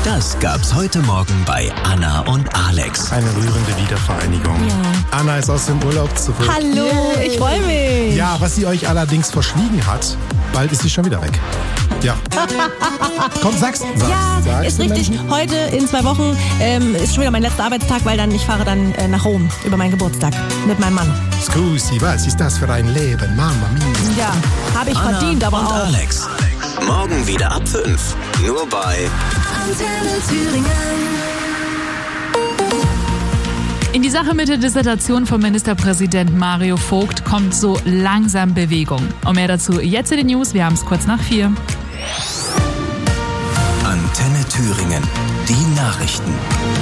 Das gab's heute Morgen bei Anna und Alex. Eine rührende Wiedervereinigung. Ja. Anna ist aus dem Urlaub zurück. Hallo, ich freue mich. Ja, was sie euch allerdings verschwiegen hat, bald ist sie schon wieder weg. Ja. Komm, sag's. Ja, ist richtig. Menschen? Heute in 2 Wochen ist schon wieder mein letzter Arbeitstag, weil ich fahre dann nach Rom über meinen Geburtstag mit meinem Mann. Scusi, was ist das für ein Leben? Mama mia. Ja, habe ich Anna verdient, aber und auch. Alex. Morgen wieder ab 5. Nur bei Antenne Thüringen. In die Sache mit der Dissertation von Ministerpräsident Mario Vogt kommt so langsam Bewegung. Und mehr dazu jetzt in den News, wir haben es kurz nach 4. Antenne Thüringen. Die Nachrichten.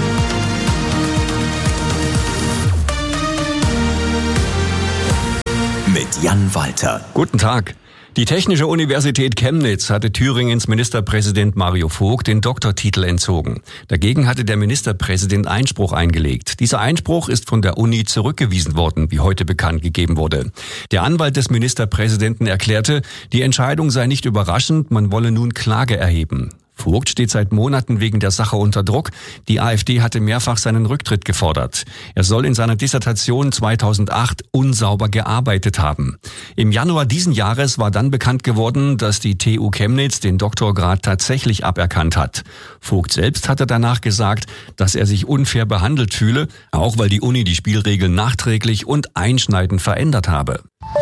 Mit Jan Walter. Guten Tag. Die Technische Universität Chemnitz hatte Thüringens Ministerpräsident Mario Vogt den Doktortitel entzogen. Dagegen hatte der Ministerpräsident Einspruch eingelegt. Dieser Einspruch ist von der Uni zurückgewiesen worden, wie heute bekannt gegeben wurde. Der Anwalt des Ministerpräsidenten erklärte, die Entscheidung sei nicht überraschend, man wolle nun Klage erheben. Vogt steht seit Monaten wegen der Sache unter Druck. Die AfD hatte mehrfach seinen Rücktritt gefordert. Er soll in seiner Dissertation 2008 unsauber gearbeitet haben. Im Januar diesen Jahres war dann bekannt geworden, dass die TU Chemnitz den Doktorgrad tatsächlich aberkannt hat. Vogt selbst hatte danach gesagt, dass er sich unfair behandelt fühle, auch weil die Uni die Spielregeln nachträglich und einschneidend verändert habe.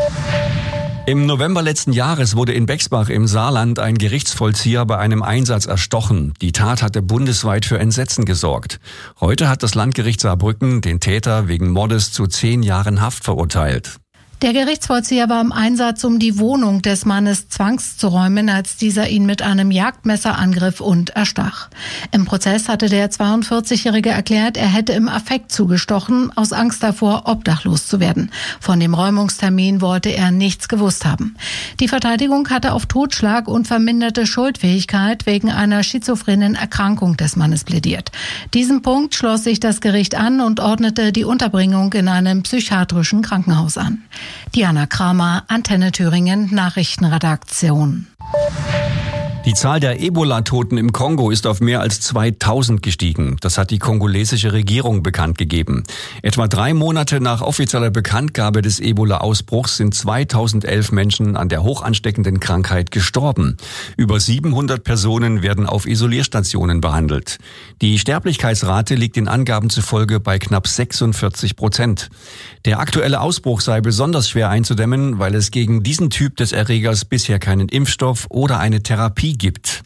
Im November letzten Jahres wurde in Bexbach im Saarland ein Gerichtsvollzieher bei einem Einsatz erstochen. Die Tat hatte bundesweit für Entsetzen gesorgt. Heute hat das Landgericht Saarbrücken den Täter wegen Mordes zu 10 Jahren Haft verurteilt. Der Gerichtsvollzieher war im Einsatz, um die Wohnung des Mannes zwangszuräumen, als dieser ihn mit einem Jagdmesser angriff und erstach. Im Prozess hatte der 42-Jährige erklärt, er hätte im Affekt zugestochen, aus Angst davor, obdachlos zu werden. Von dem Räumungstermin wollte er nichts gewusst haben. Die Verteidigung hatte auf Totschlag und verminderte Schuldfähigkeit wegen einer schizophrenen Erkrankung des Mannes plädiert. Diesem Punkt schloss sich das Gericht an und ordnete die Unterbringung in einem psychiatrischen Krankenhaus an. Diana Kramer, Antenne Thüringen, Nachrichtenredaktion. Die Zahl der Ebola-Toten im Kongo ist auf mehr als 2000 gestiegen. Das hat die kongolesische Regierung bekannt gegeben. Etwa 3 Monate nach offizieller Bekanntgabe des Ebola-Ausbruchs sind 2011 Menschen an der hochansteckenden Krankheit gestorben. Über 700 Personen werden auf Isolierstationen behandelt. Die Sterblichkeitsrate liegt den Angaben zufolge bei knapp 46%. Der aktuelle Ausbruch sei besonders schwer einzudämmen, weil es gegen diesen Typ des Erregers bisher keinen Impfstoff oder eine Therapie gibt.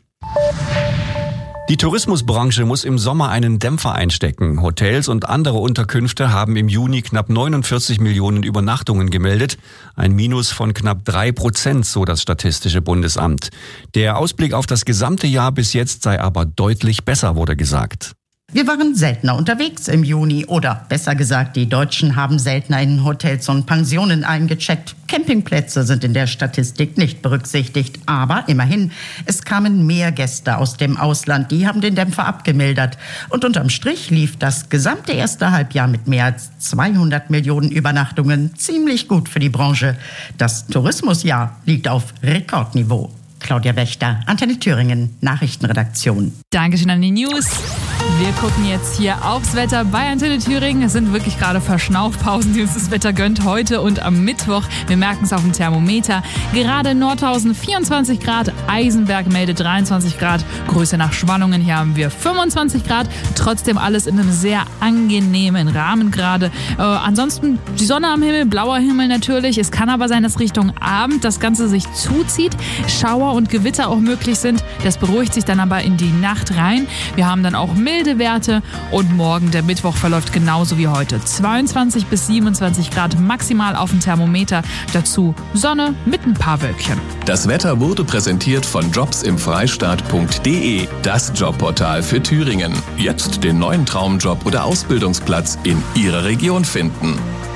Die Tourismusbranche muss im Sommer einen Dämpfer einstecken. Hotels und andere Unterkünfte haben im Juni knapp 49 Millionen Übernachtungen gemeldet. Ein Minus von knapp 3%, so das Statistische Bundesamt. Der Ausblick auf das gesamte Jahr bis jetzt sei aber deutlich besser, wurde gesagt. Wir waren seltener unterwegs im Juni oder besser gesagt, die Deutschen haben seltener in Hotels und Pensionen eingecheckt. Campingplätze sind in der Statistik nicht berücksichtigt, aber immerhin, es kamen mehr Gäste aus dem Ausland, die haben den Dämpfer abgemildert. Und unterm Strich lief das gesamte erste Halbjahr mit mehr als 200 Millionen Übernachtungen ziemlich gut für die Branche. Das Tourismusjahr liegt auf Rekordniveau. Claudia Wächter, Antenne Thüringen, Nachrichtenredaktion. Dankeschön an die News. Wir gucken jetzt hier aufs Wetter bei Antenne Thüringen. Es sind wirklich gerade Verschnaufpausen, die uns das Wetter gönnt, heute und am Mittwoch. Wir merken es auf dem Thermometer. Gerade Nordhausen 24 Grad, Eisenberg meldet 23 Grad, Größe nach Schwannungen, hier haben wir 25 Grad. Trotzdem alles in einem sehr angenehmen Rahmen gerade. Ansonsten die Sonne am Himmel, blauer Himmel natürlich. Es kann aber sein, dass Richtung Abend das Ganze sich zuzieht, Schauer und Gewitter auch möglich sind. Das beruhigt sich dann aber in die Nacht rein. Wir haben dann auch milde Werte und morgen, der Mittwoch, verläuft genauso wie heute. 22 bis 27 Grad maximal auf dem Thermometer. Dazu Sonne mit ein paar Wölkchen. Das Wetter wurde präsentiert von jobsimfreistaat.de, das Jobportal für Thüringen. Jetzt den neuen Traumjob oder Ausbildungsplatz in Ihrer Region finden.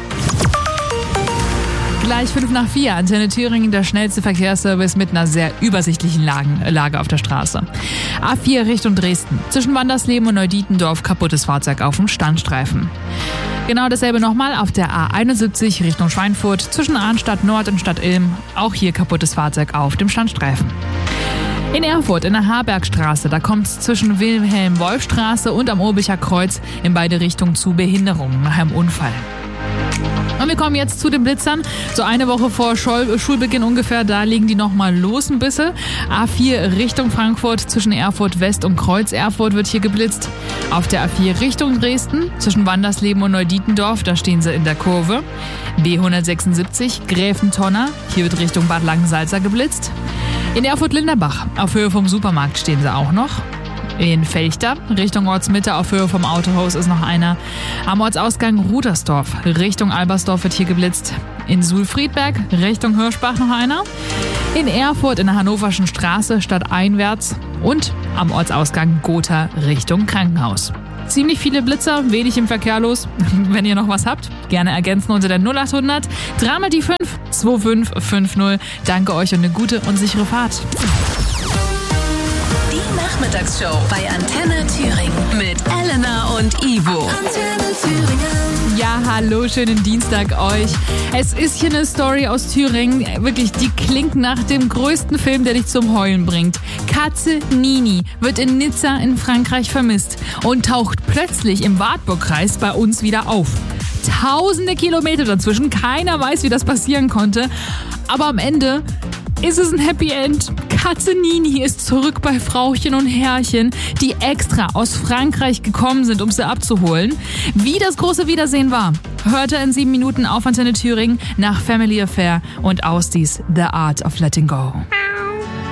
Gleich 3:55, Antenne Thüringen, der schnellste Verkehrsservice mit einer sehr übersichtlichen Lage auf der Straße. A4 Richtung Dresden. Zwischen Wandersleben und Neudietendorf kaputtes Fahrzeug auf dem Standstreifen. Genau dasselbe nochmal auf der A71 Richtung Schweinfurt. Zwischen Arnstadt Nord und Stadt Ilm. Auch hier kaputtes Fahrzeug auf dem Standstreifen. In Erfurt in der Harbergstraße, da kommt es zwischen Wilhelm-Wolf-Straße und am Urbicher Kreuz in beide Richtungen zu Behinderungen nach einem Unfall. Und wir kommen jetzt zu den Blitzern. So eine Woche vor Schulbeginn ungefähr, da legen die nochmal los ein bisschen. A4 Richtung Frankfurt, zwischen Erfurt West und Kreuz Erfurt wird hier geblitzt. Auf der A4 Richtung Dresden, zwischen Wandersleben und Neudietendorf, da stehen sie in der Kurve. B176 Gräfentonner, hier wird Richtung Bad Langensalza geblitzt. In Erfurt-Linderbach, auf Höhe vom Supermarkt stehen sie auch noch. In Fechter, Richtung Ortsmitte, auf Höhe vom Autohaus ist noch einer. Am Ortsausgang Rudersdorf, Richtung Albersdorf wird hier geblitzt. In Suhl-Friedberg, Richtung Hirschbach noch einer. In Erfurt in der Hannoverschen Straße stadteinwärts. Und am Ortsausgang Gotha, Richtung Krankenhaus. Ziemlich viele Blitzer, wenig im Verkehr los. Wenn ihr noch was habt, gerne ergänzen unter der 0800 3 die 5 2550. Danke euch und eine gute und sichere Fahrt. Die Nachmittagsshow bei Antenne Thüringen mit Elena und Ivo. Antenne Thüringen. Ja, hallo, schönen Dienstag euch. Es ist hier eine Story aus Thüringen. Wirklich, die klingt nach dem größten Film, der dich zum Heulen bringt. Katze Nini wird in Nizza in Frankreich vermisst und taucht plötzlich im Wartburgkreis bei uns wieder auf. Tausende Kilometer dazwischen, keiner weiß, wie das passieren konnte. Aber am Ende ist es ein Happy End. Katze Nini ist zurück bei Frauchen und Herrchen, die extra aus Frankreich gekommen sind, um sie abzuholen. Wie das große Wiedersehen war, hört er in 7 Minuten auf Antenne Thüringen nach Family Affair und Austies The Art of Letting Go.